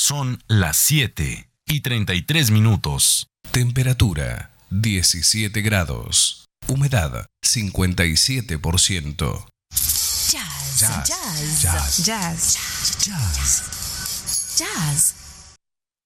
Son las 7:33. Temperatura 17 grados. Humedad 57%. Jazz.